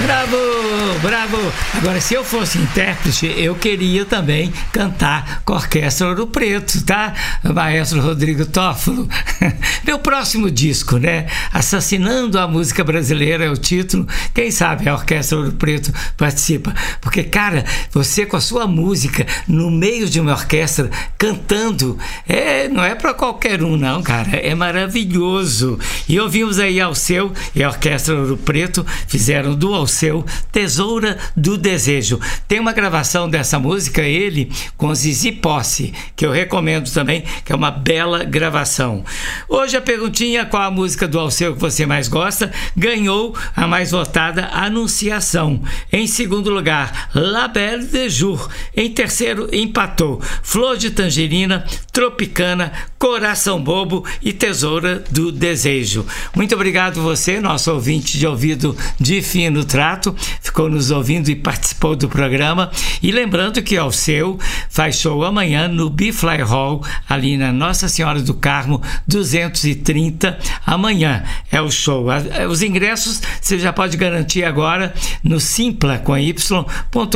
Bravo, bravo. Agora, se eu fosse intérprete, eu queria também cantar com a Orquestra Ouro Preto, tá? O maestro Rodrigo Toffolo. Meu próximo disco, né? Assassinando a Música Brasileira é o título. Quem sabe a Orquestra Ouro Preto participa. Porque, cara, você com a sua música no meio de uma orquestra cantando, não é para qualquer um, não, cara. É maravilhoso. E ouvimos aí Alceu e a Orquestra Ouro Preto fizeram do Alceu Tesoura do Desejo. Tem uma gravação dessa música, ele com Zizi Posse, que eu recomendo também, que é uma bela gravação. Hoje a perguntinha: qual a música do Alceu que você mais gosta? Ganhou a mais votada, Anunciação. Em segundo lugar, La Belle de Jour. Em terceiro, empatou Flor de Tangerina, Tropicana, Coração Bobo e Tesoura do Desejo. Muito obrigado você, nosso ouvinte de ouvido de fino trato, ficou nos ouvindo e participou do programa. E lembrando que Alceu faz show amanhã no B-Fly Hall, ali na Nossa Senhora do Carmo 230. Amanhã é o show. Os ingressos você já pode garantir agora no simpla.com.br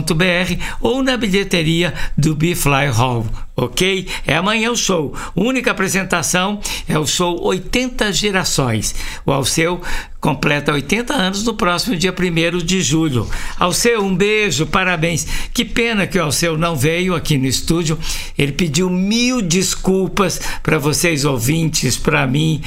ou na bilheteria do B-Fly Hall. Ok? É amanhã o show. A única apresentação é o show 80 Gerações. O Alceu completa 80 anos no próximo dia 1º de julho. Alceu, um beijo, parabéns. Que pena que o Alceu não veio aqui no estúdio. Ele pediu 1000 desculpas para vocês ouvintes, para mim,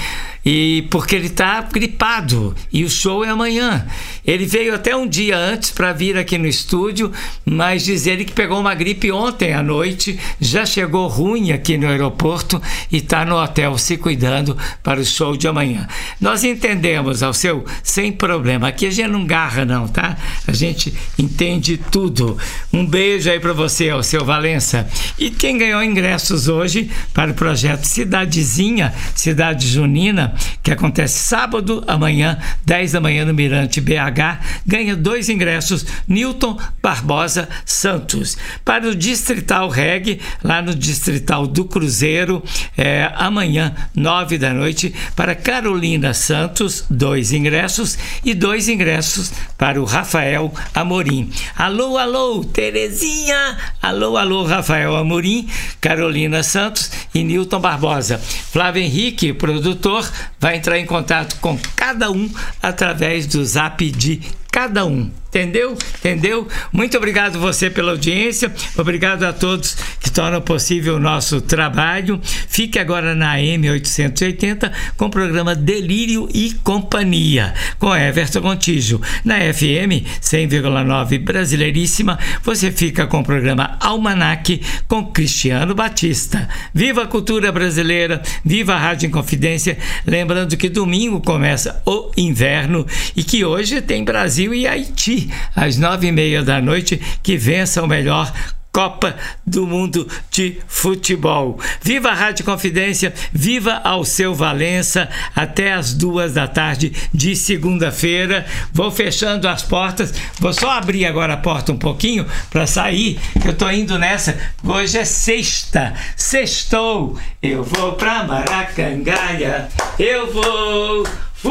e porque ele está gripado e o show é amanhã. Ele veio até um dia antes para vir aqui no estúdio, mas diz ele que pegou uma gripe ontem à noite, já chegou ruim aqui no aeroporto e está no hotel se cuidando para o show de amanhã. Nós entendemos, Alceu, sem problema. Aqui a gente não garra não, tá? A gente entende tudo. Um beijo aí para você, Alceu Valença. E quem ganhou ingressos hoje para o projeto Cidadezinha, Cidade Junina, que acontece sábado, amanhã, 10 da manhã no Mirante BH, ganha 2 ingressos, Newton Barbosa Santos. Para o Distrital Reg, lá no Distrital do Cruzeiro, amanhã, 9 da noite, para Carolina Santos, 2 ingressos, e 2 ingressos para o Rafael Amorim. Alô, alô, Terezinha! Alô, alô, Rafael Amorim, Carolina Santos e Newton Barbosa. Flávio Henrique, produtor, vai entrar em contato com cada um através do zap de cada um. Entendeu? Entendeu? Muito obrigado você pela audiência, obrigado a todos que tornam possível o nosso trabalho. Fique agora na AM 880 com o programa Delírio e Companhia, com Everton Contígio. Na FM 100,9 Brasileiríssima, você fica com o programa Almanac com Cristiano Batista. Viva a cultura brasileira, viva a Rádio Inconfidência. Lembrando que domingo começa o inverno e que hoje tem Brasil e Haiti às 9h30 da noite, que vença o melhor Copa do Mundo de Futebol. Viva a Rádio Confidência, viva Alceu Valença, até às 2 da tarde de segunda-feira. Vou fechando as portas, vou só abrir agora a porta um pouquinho para sair, que eu tô indo nessa. Hoje é sexta, sextou, eu vou pra Maracangalha, eu vou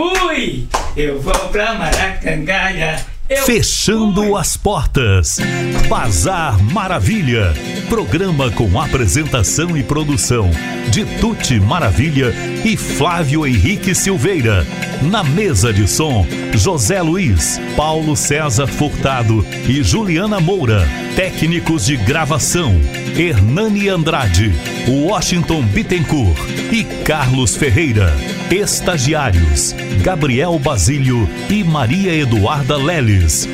pra Maracangalha. Fechando as portas. Bazar Maravilha. Programa com apresentação e produção de Tuti Maravilha e Flávio Henrique Silveira. Na mesa de som, José Luiz, Paulo César Furtado e Juliana Moura. Técnicos de gravação, Hernani Andrade, Washington Bittencourt e Carlos Ferreira. Estagiários, Gabriel Basílio e Maria Eduarda Leles.